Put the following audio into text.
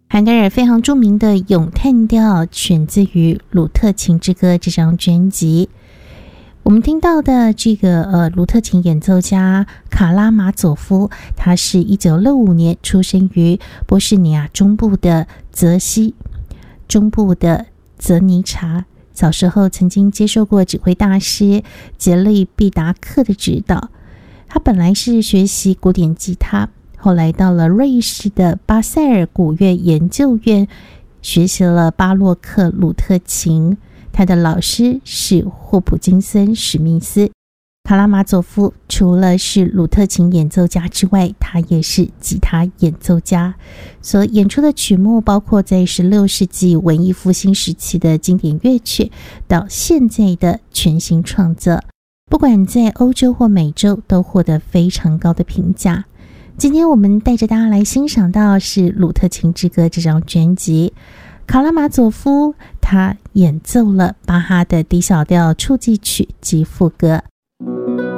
韩德尔非常著名的咏叹调选自于《鲁特琴之歌》这张专辑。我们听到的这个鲁特琴演奏家卡拉马佐夫，他是1965年出生于波士尼亚中部的泽西，中部的泽尼察。小时候曾经接受过指挥大师杰利毕达克的指导。他本来是学习古典吉他，后来到了瑞士的巴塞尔古乐研究院学习了巴洛克鲁特琴。他的老师是霍普金森史密斯。卡拉马佐夫除了是鲁特琴演奏家之外，他也是吉他演奏家，所演出的曲目包括在16世纪文艺复兴时期的经典乐曲，到现在的全新创作，不管在欧洲或美洲都获得非常高的评价。今天我们带着大家来欣赏到是《鲁特琴之歌》这张专辑。卡拉马佐夫他演奏了巴哈的 D 小调触记曲及副歌。